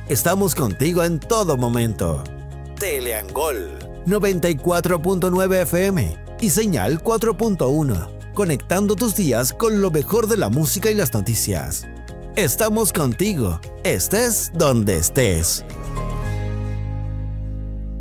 Estamos contigo en todo momento. Teleangol 94.9 FM y señal 4.1, conectando tus días con lo mejor de la música y las noticias. Estamos contigo, estés donde estés.